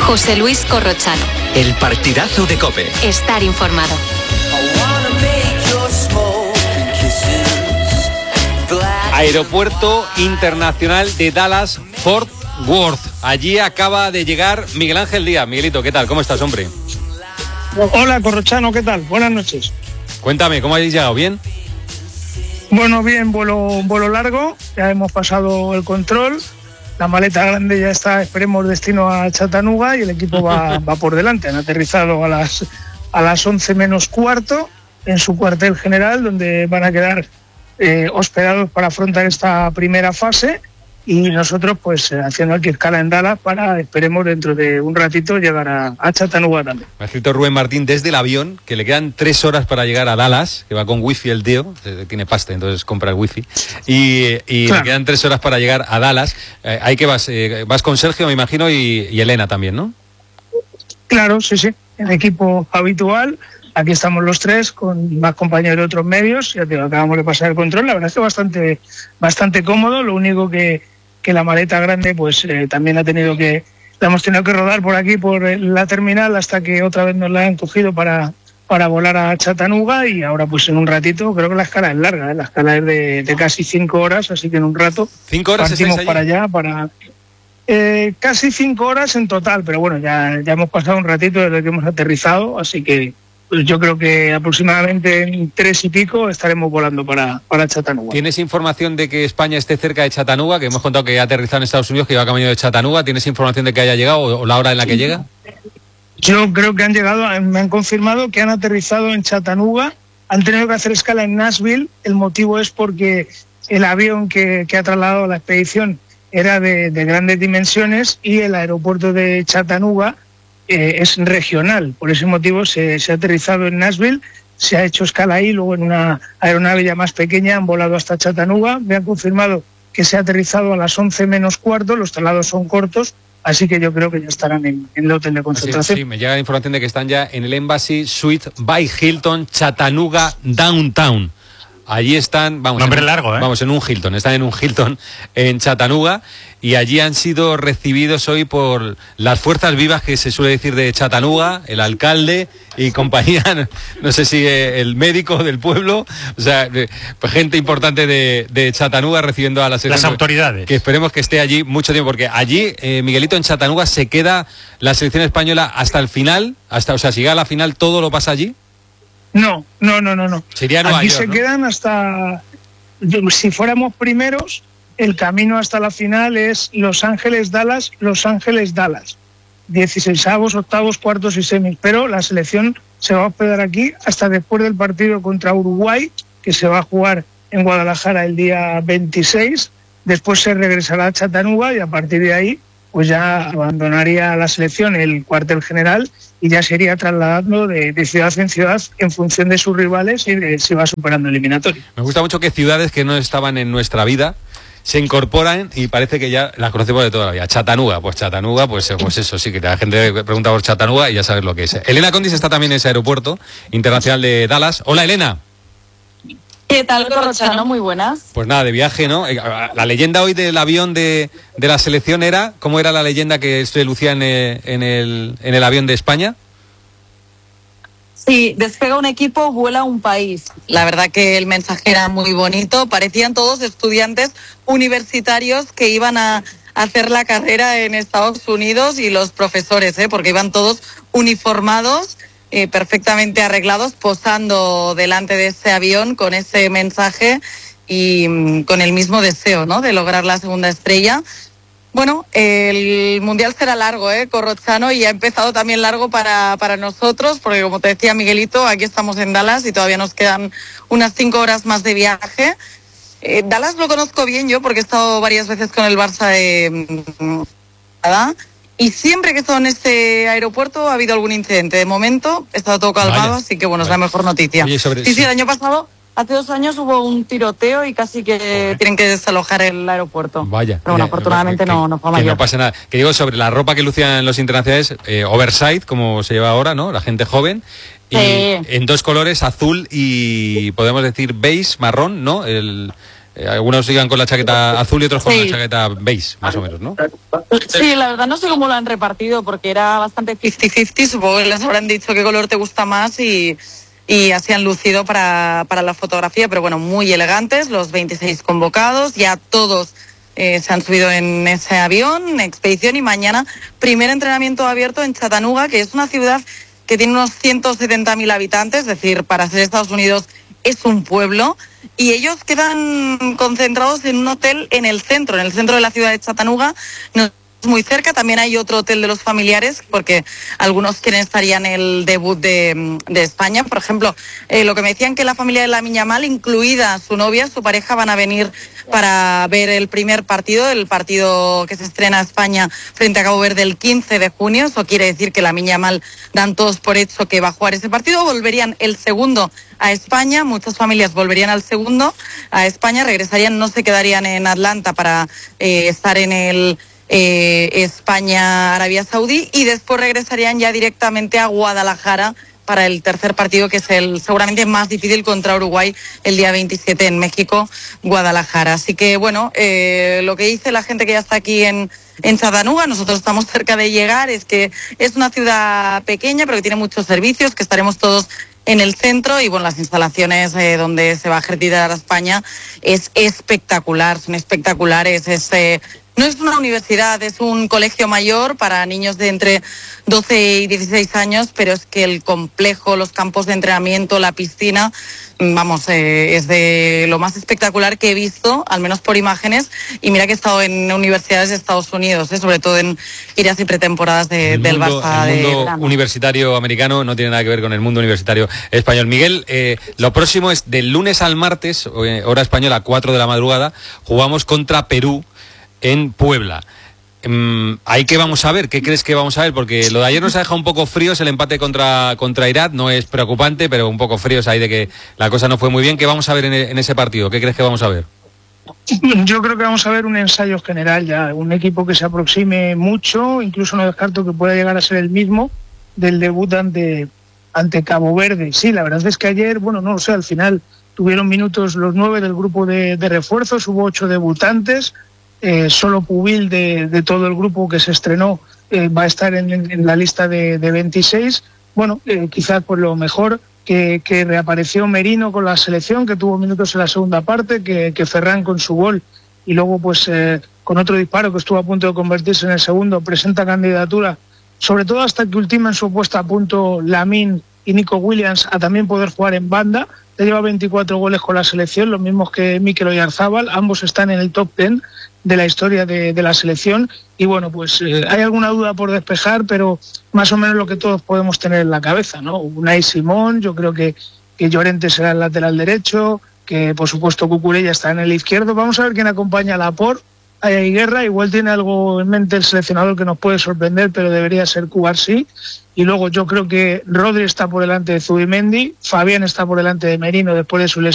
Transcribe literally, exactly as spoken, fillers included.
José Luis Corrochano. El partidazo de COPE. Estar informado. Aeropuerto Internacional de Dallas Fort Worth. Allí acaba de llegar Miguel Ángel Díaz. Miguelito, ¿qué tal? ¿Cómo estás, hombre? Hola, Corrochano, ¿qué tal? Buenas noches. Cuéntame, ¿cómo habéis llegado? ¿Bien? Bueno, bien, vuelo, vuelo largo, ya hemos pasado el control, la maleta grande ya está, esperemos destino a Chattanooga y el equipo va, va por delante. Han aterrizado a las, a las once menos cuarto en su cuartel general, donde van a quedar eh, hospedados para afrontar esta primera fase. Y nosotros, pues, haciendo aquí escala en Dallas para, esperemos, dentro de un ratito llegar a, a Chattanooga también. Me ha escrito Rubén Martín desde el avión que le quedan tres horas para llegar a Dallas, que va con wifi el tío, tiene pasta, entonces compra el wifi, y, y claro, le quedan tres horas para llegar a Dallas. Eh, ¿Ahí que vas? Eh, vas con Sergio, me imagino, y, y Elena también, ¿no? Claro, sí, sí, el equipo habitual. Aquí estamos los tres con más compañeros de otros medios. Ya te digo, acabamos de pasar el control. La verdad es que bastante, bastante cómodo. Lo único que, que la maleta grande, pues eh, también ha tenido que, la hemos tenido que rodar por aquí, por la terminal, hasta que otra vez nos la han cogido para, para volar a Chattanooga. Y ahora, pues en un ratito, creo que la escala es larga, ¿eh? La escala es de, de casi cinco horas, así que en un rato ¿Cinco horas partimos para allá, para... Eh, casi cinco horas en total, pero bueno, ya, ya hemos pasado un ratito desde que hemos aterrizado, así que pues yo creo que aproximadamente en tres y pico estaremos volando para, para Chattanooga. ¿Tienes información de que España esté cerca de Chattanooga? Que hemos contado que ha aterrizado en Estados Unidos, que iba camino de Chattanooga. ¿Tienes información de que haya llegado o, o la hora en la que llega? Yo creo que han llegado, me han confirmado que han aterrizado en Chattanooga. Han tenido que hacer escala en Nashville. El motivo es porque el avión que, que ha trasladado la expedición era de, de grandes dimensiones y el aeropuerto de Chattanooga Eh, es regional. Por ese motivo se, se ha aterrizado en Nashville, se ha hecho escala ahí, luego en una aeronave ya más pequeña han volado hasta Chattanooga. Me han confirmado que se ha aterrizado a las once menos cuarto, los traslados son cortos, así que yo creo que ya estarán en, en el hotel de concentración. Sí, sí, me llega la información de que están ya en el Embassy Suite by Hilton, Chattanooga Downtown. Allí están, vamos, nombre en, largo, ¿eh? Vamos, en un Hilton, están en un Hilton en Chattanooga y allí han sido recibidos hoy por las fuerzas vivas que se suele decir de Chattanooga, el alcalde y compañía, no sé si el médico del pueblo, o sea, pues gente importante de, de Chattanooga recibiendo a la selección. Las autoridades. Que esperemos que esté allí mucho tiempo, porque allí, eh, Miguelito, en Chattanooga se queda la selección española hasta el final, hasta, o sea, si llega a la final, ¿todo lo pasa allí? No, no, no, no, no. Sería Nueva Aquí York, se ¿no? quedan hasta, si fuéramos primeros, el camino hasta la final es Los Ángeles-Dallas, Los Ángeles-Dallas. dieciseisavos, octavos, cuartos y semis. Pero la selección se va a hospedar aquí hasta después del partido contra Uruguay, que se va a jugar en Guadalajara el día veintiséis. Después se regresará a Chattanooga y a partir de ahí pues ya abandonaría la selección el cuartel general y ya se iría trasladando de, de ciudad en ciudad en función de sus rivales y de, se va superando eliminatorio. Me gusta mucho que ciudades que no estaban en nuestra vida se incorporan y parece que ya las conocemos de toda la vida. Chattanooga, pues Chattanooga, pues, pues eso, sí, que la gente pregunta por Chattanooga y ya sabes lo que es. Elena Condis está también en ese aeropuerto internacional de Dallas. Hola, Elena. ¿Qué tal, Corrochano? Muy buenas. Pues nada, de viaje, ¿no? La leyenda hoy del avión de, de la selección era, ¿cómo era la leyenda que se lucía en el, en el, en el avión de España? Sí, despega un equipo, vuela un país. La verdad que el mensaje era muy bonito. Parecían todos estudiantes universitarios que iban a hacer la carrera en Estados Unidos y los profesores, ¿eh? Porque iban todos uniformados, eh, perfectamente arreglados, posando delante de ese avión con ese mensaje y mm, con el mismo deseo, ¿no?, de lograr la segunda estrella. Bueno, el Mundial será largo, ¿eh, Corrochano? Y ha empezado también largo para, para nosotros, porque como te decía Miguelito, aquí estamos en Dallas y todavía nos quedan unas cinco horas más de viaje. Eh, Dallas lo conozco bien yo, porque he estado varias veces con el Barça de Canadá, y siempre que he estado en este aeropuerto ha habido algún incidente. De momento he estado todo calmado, Vaya. Así que bueno, Vaya. es la mejor noticia. Oye, sobre... Sí, sí, el año pasado... Hace dos años hubo un tiroteo y casi que Joder. tienen que desalojar el aeropuerto. Vaya. Pero bueno, ya, afortunadamente que, no, no fue que mayor. no pasa nada. Que digo, sobre la ropa que lucían los internacionales, eh, oversize, como se lleva ahora, ¿no? La gente joven. Y sí. En dos colores, azul y podemos decir beige, marrón, ¿no? El, eh, algunos iban con la chaqueta azul y otros con Sí. la chaqueta beige, más o menos, ¿no? Sí, la verdad no sé cómo lo han repartido porque era bastante cincuenta cincuenta, supongo que les habrán dicho qué color te gusta más y, y así han lucido para, para la fotografía, pero bueno, muy elegantes, los veintiséis convocados, ya todos eh, se han subido en ese avión, expedición, y mañana primer entrenamiento abierto en Chattanooga, que es una ciudad que tiene unos ciento setenta mil habitantes, es decir, para ser Estados Unidos es un pueblo, y ellos quedan concentrados en un hotel en el centro, en el centro de la ciudad de Chattanooga, no, muy cerca. También hay otro hotel de los familiares, porque algunos quieren estar ya en el debut de, de España. Por ejemplo, eh, lo que me decían, que la familia de Lamine Yamal, incluida su novia, su pareja, van a venir para ver el primer partido, el partido que se estrena España frente a Cabo Verde el quince de junio. Eso quiere decir que Lamine Yamal dan todos por hecho que va a jugar ese partido. Volverían el segundo a España, muchas familias volverían al segundo a España, regresarían, no se quedarían en Atlanta para eh, estar en el eh, España-Arabia Saudí, y después regresarían ya directamente a Guadalajara para el tercer partido, que es el seguramente más difícil, contra Uruguay el día veintisiete en México, Guadalajara. Así que bueno, eh, lo que dice la gente que ya está aquí en, en Chattanooga, nosotros estamos cerca de llegar, es que es una ciudad pequeña pero que tiene muchos servicios, que estaremos todos en el centro, y bueno, las instalaciones eh, donde se va a ejercitar España es espectacular, son espectaculares, es... Eh, No es una universidad, es un colegio mayor para niños de entre doce y dieciséis años, pero es que el complejo, los campos de entrenamiento, la piscina, vamos, eh, es de lo más espectacular que he visto, al menos por imágenes, y mira que he estado en universidades de Estados Unidos, eh, sobre todo en giras y pretemporadas de, el del mundo, Barça el de mundo verano. universitario americano no tiene nada que ver con el mundo universitario español. Miguel, eh, lo próximo es del lunes al martes, eh, hora española, cuatro de la madrugada, jugamos contra Perú en Puebla. Um, ¿Ahí qué vamos a ver? ¿Qué crees que vamos a ver? Porque lo de ayer nos ha dejado un poco fríos, el empate contra, contra Irak, no es preocupante, pero un poco fríos ahí de que la cosa no fue muy bien. ¿Qué vamos a ver en, en ese partido? ¿Qué crees que vamos a ver? Yo creo que vamos a ver un ensayo general ya, un equipo que se aproxime mucho, incluso no descarto que pueda llegar a ser el mismo del debut ante, ante Cabo Verde. Sí, la verdad es que ayer, bueno, no lo sé, al final tuvieron minutos los nueve del grupo de, de refuerzos, hubo ocho debutantes. Eh, solo Pubil de, de todo el grupo que se estrenó eh, va a estar en, en la lista de, de veintiséis. Bueno, eh, quizás por lo mejor que, que reapareció Merino con la selección, que tuvo minutos en la segunda parte, que, que Ferran con su gol y luego pues eh, con otro disparo que estuvo a punto de convertirse en el segundo, presenta candidatura, sobre todo hasta que ultiman su puesta a punto Lamine y Nico Williams a también poder jugar en banda. Ya lleva veinticuatro goles con la selección, los mismos que Mikel Oyarzabal, ambos están en el top diez de la historia de, de la selección, y bueno, pues eh, hay alguna duda por despejar, pero más o menos lo que todos podemos tener en la cabeza, ¿no? Unai Simón, yo creo que, que Llorente será el lateral derecho, que por supuesto Cucurella está en el izquierdo. Vamos a ver quién acompaña a Laporte. Ahí hay guerra, igual tiene algo en mente el seleccionador que nos puede sorprender, pero debería ser Cubarsí. Y luego yo creo que Rodri está por delante de Zubimendi, Fabián está por delante de Merino después de su lesión.